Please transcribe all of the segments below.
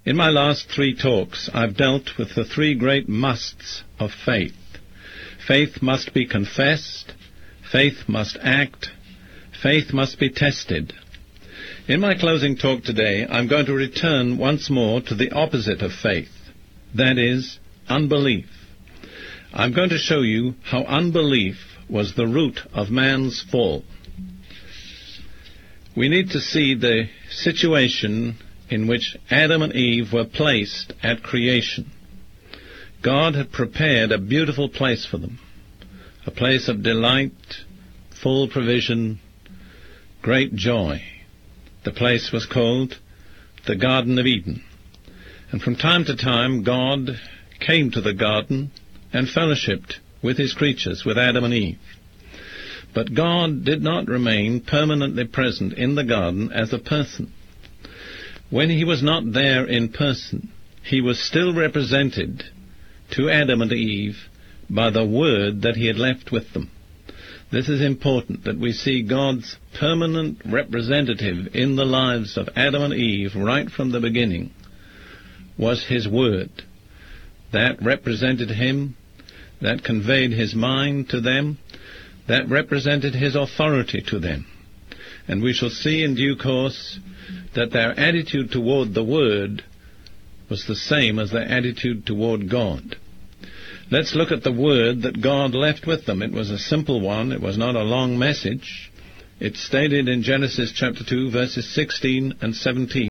In my last 3 talks, I've dealt with the 3 great musts of faith. Faith must be confessed, faith must act, faith must be tested. In my closing talk today, I'm going to return once more to the opposite of faith, that is, unbelief. I'm going to show you how unbelief was the root of man's fall. We need to see the situation in which Adam and Eve were placed at creation. God had prepared a beautiful place for them, a place of delight, full provision, great joy. The place was called the Garden of Eden. And from time to time, God came to the garden and fellowshiped with his creatures, with Adam and Eve. But God did not remain permanently present in the garden as a person. When he was not there in person, he was still represented to Adam and Eve by the word that he had left with them. This is important, that we see God's permanent representative in the lives of Adam and Eve right from the beginning was his word. That represented him, that conveyed his mind to them, that represented his authority to them. And we shall see in due course that their attitude toward the Word was the same as their attitude toward God. Let's look at the Word that God left with them. It was a simple one. It was not a long message. It's stated in Genesis chapter 2, verses 16 and 17.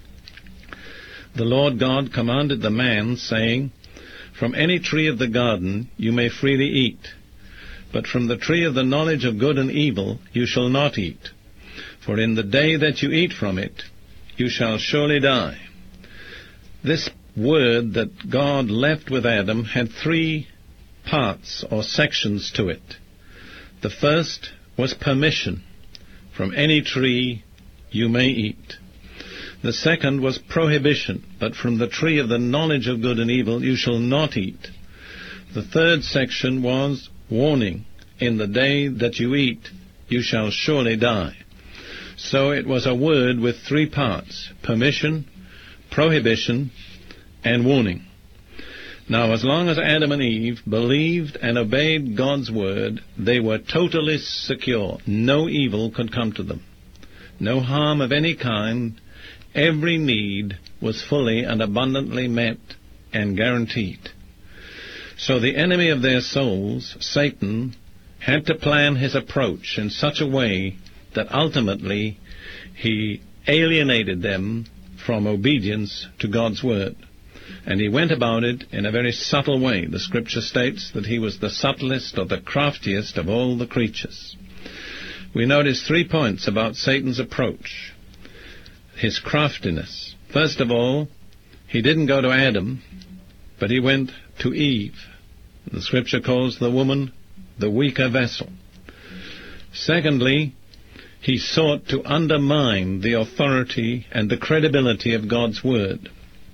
The Lord God commanded the man, saying, "From any tree of the garden you may freely eat, but from the tree of the knowledge of good and evil you shall not eat. For in the day that you eat from it, you shall surely die." This word that God left with Adam had 3 parts or sections to it. The first was permission. From any tree you may eat. The second was prohibition. But from the tree of the knowledge of good and evil you shall not eat. The third section was warning. In the day that you eat, you shall surely die. So it was a word with 3 parts: permission, prohibition, and warning. Now, as long as Adam and Eve believed and obeyed God's word, they were totally secure. No evil could come to them. No harm of any kind. Every need was fully and abundantly met and guaranteed. So the enemy of their souls, Satan, had to plan his approach in such a way that ultimately he alienated them from obedience to God's word. And he went about it in a very subtle way. The scripture states that he was the subtlest or the craftiest of all the creatures. We notice 3 points about Satan's approach. His craftiness. First of all, he didn't go to Adam, but he went to Eve. The scripture calls the woman the weaker vessel. Secondly, he sought to undermine the authority and the credibility of God's word.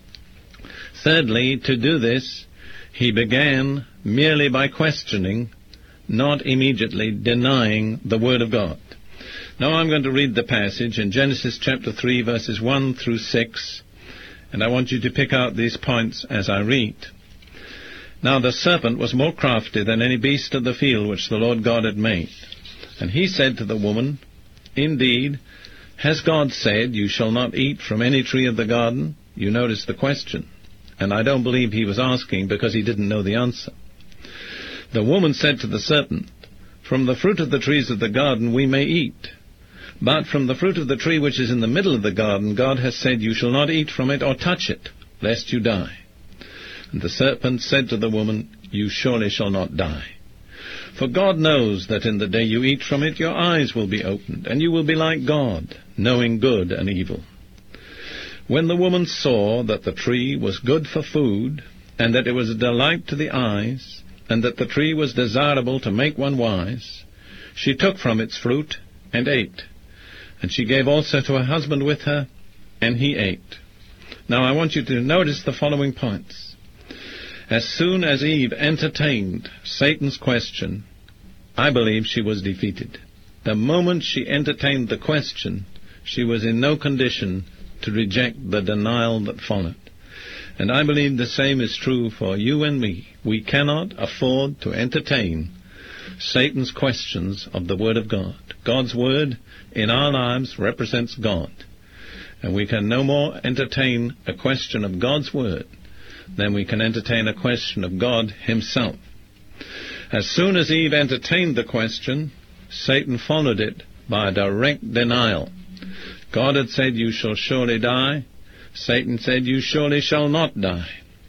Thirdly, to do this, he began merely by questioning, not immediately denying the word of God. Now I'm going to read the passage in Genesis chapter 3, verses 1 through 6, and I want you to pick out these points as I read. Now the serpent was more crafty than any beast of the field which the Lord God had made. And he said to the woman, "Indeed, has God said, you shall not eat from any tree of the garden?" You notice the question. And I don't believe he was asking because he didn't know the answer. The woman said to the serpent, "From the fruit of the trees of the garden we may eat. But from the fruit of the tree which is in the middle of the garden, God has said, you shall not eat from it or touch it, lest you die." And the serpent said to the woman, "You surely shall not die. For God knows that in the day you eat from it, your eyes will be opened, and you will be like God, knowing good and evil." When the woman saw that the tree was good for food, and that it was a delight to the eyes, and that the tree was desirable to make one wise, she took from its fruit and ate. And she gave also to her husband with her, and he ate. Now I want you to notice the following points. As soon as Eve entertained Satan's question, I believe she was defeated. The moment she entertained the question, she was in no condition to reject the denial that followed. And I believe the same is true for you and me. We cannot afford to entertain Satan's questions of the Word of God. God's Word in our lives represents God. And we can no more entertain a question of God's Word than we can entertain a question of God Himself. As soon as Eve entertained the question, Satan followed it by a direct denial. God had said, "You shall surely die." Satan said, "You surely shall not die."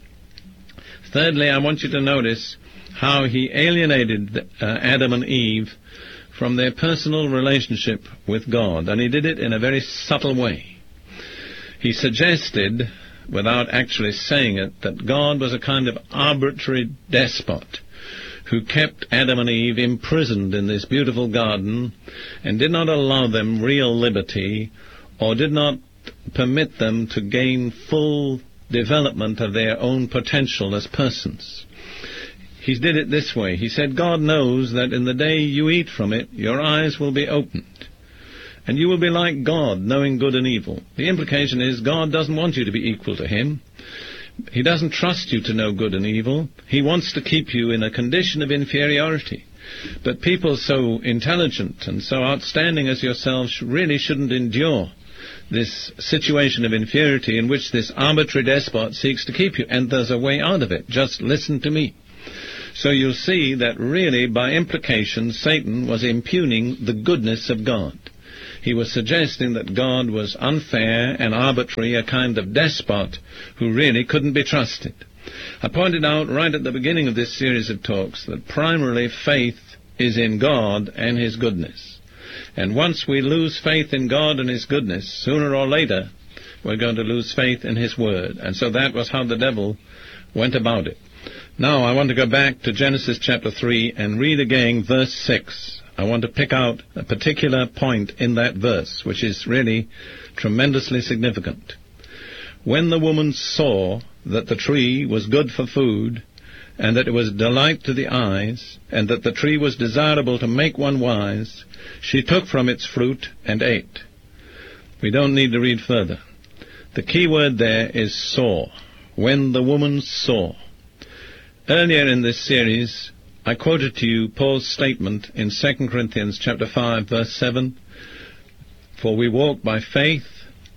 Thirdly, I want you to notice how he alienated Adam and Eve from their personal relationship with God, and he did it in a very subtle way. He suggested, without actually saying it, that God was a kind of arbitrary despot who kept Adam and Eve imprisoned in this beautiful garden and did not allow them real liberty, or did not permit them to gain full development of their own potential as persons. He did it this way. He said, God knows that in the day you eat from it, your eyes will be opened, and you will be like God, knowing good and evil. The implication is God doesn't want you to be equal to Him. He doesn't trust you to know good and evil. He wants to keep you in a condition of inferiority. But people so intelligent and so outstanding as yourselves really shouldn't endure this situation of inferiority in which this arbitrary despot seeks to keep you. And there's a way out of it. Just listen to me. So you'll see that really, by implication, Satan was impugning the goodness of God. He was suggesting that God was unfair and arbitrary, a kind of despot who really couldn't be trusted. I pointed out right at the beginning of this series of talks that primarily faith is in God and His goodness. And once we lose faith in God and His goodness, sooner or later we're going to lose faith in His Word. And so that was how the devil went about it. Now I want to go back to Genesis chapter 3 and read again verse 6. I want to pick out a particular point in that verse, which is really tremendously significant. When the woman saw that the tree was good for food, and that it was a delight to the eyes, and that the tree was desirable to make one wise, she took from its fruit and ate. We don't need to read further. The key word there is saw. When the woman saw. Earlier in this series, I quoted to you Paul's statement in 2 Corinthians chapter 5, verse 7, "For we walk by faith,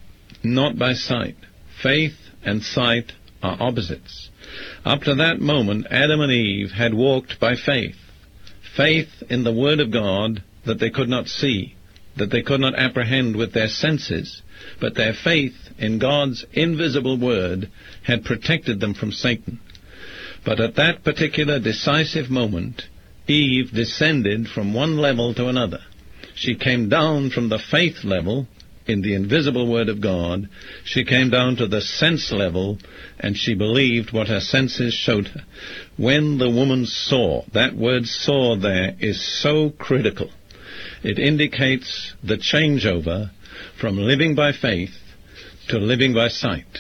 not by sight." Faith and sight are opposites. Up to that moment, Adam and Eve had walked by faith. Faith in the Word of God that they could not see, that they could not apprehend with their senses, but their faith in God's invisible Word had protected them from Satan. But at that particular decisive moment, Eve descended from one level to another. She came down from the faith level in the invisible Word of God. She came down to the sense level, and she believed what her senses showed her. When the woman saw, that word saw there is so critical. It indicates the changeover from living by faith to living by sight.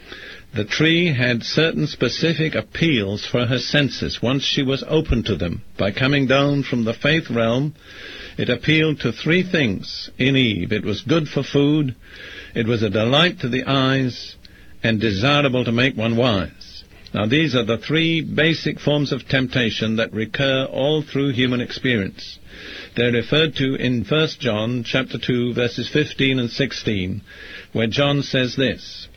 The tree had certain specific appeals for her senses once she was open to them. By coming down from the faith realm, it appealed to three things in Eve. It was good for food, it was a delight to the eyes, and desirable to make one wise. Now these are the three basic forms of temptation that recur all through human experience. They're referred to in 1 John chapter 2, verses 15 and 16, where John says this,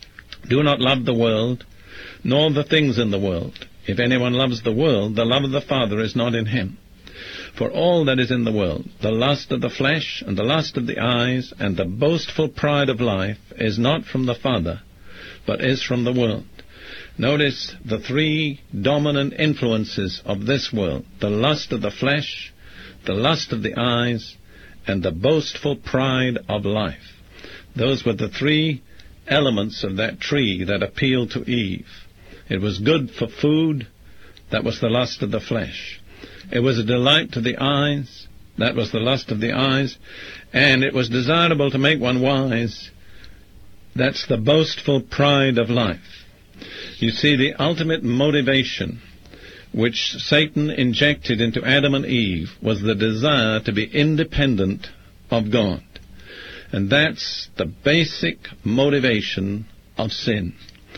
"Do not love the world, nor the things in the world. If anyone loves the world, the love of the Father is not in him. For all that is in the world, the lust of the flesh, and the lust of the eyes, and the boastful pride of life, is not from the Father, but is from the world." Notice the three dominant influences of this world: the lust of the flesh, the lust of the eyes, and the boastful pride of life. Those were the three elements of that tree that appealed to Eve. It was good for food, that was the lust of the flesh. It was a delight to the eyes, that was the lust of the eyes, and it was desirable to make one wise, that's the boastful pride of life. You see, the ultimate motivation which Satan injected into Adam and Eve was the desire to be independent of God. And that's the basic motivation of sin.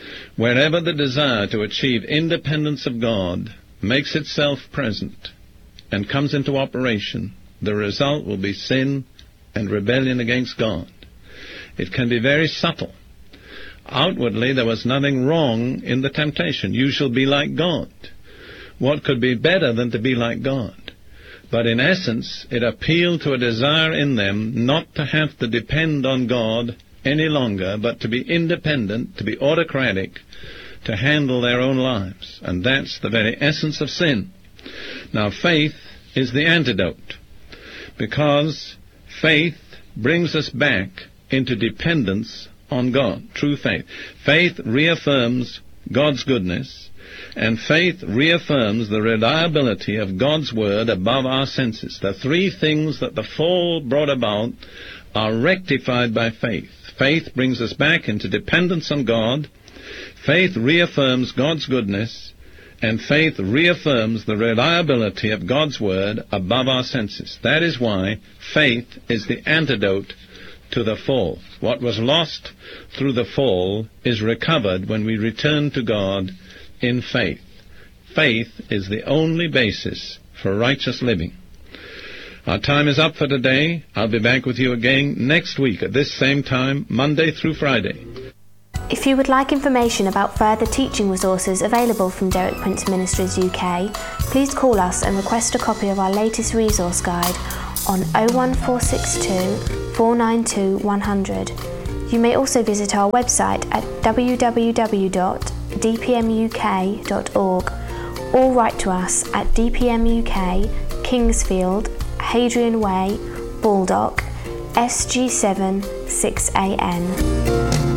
Wherever the desire to achieve independence of God makes itself present and comes into operation, the result will be sin and rebellion against God. It can be very subtle. Outwardly, there was nothing wrong in the temptation. You shall be like God. What could be better than to be like God? But in essence, it appealed to a desire in them not to have to depend on God any longer, but to be independent, to be autocratic, to handle their own lives. And that's the very essence of sin. Now, faith is the antidote, because faith brings us back into dependence on God, true faith. Faith reaffirms God's goodness, and faith reaffirms the reliability of God's word above our senses. The three things that the fall brought about are rectified by faith. Faith brings us back into dependence on God, faith reaffirms God's goodness, and faith reaffirms the reliability of God's word above our senses. That is why faith is the antidote to the fall. What was lost through the fall is recovered when we return to God in faith. Faith is the only basis for righteous living. Our time is up for today. I'll be back with you again next week at this same time, Monday through Friday. If you would like information about further teaching resources available from Derek Prince Ministries UK, please call us and request a copy of our latest resource guide on 01462 492 100. You may also visit our website at www.dpmuk.org or write to us at DPM UK, Kingsfield, Hadrian Way, Baldock, SG7 6AN.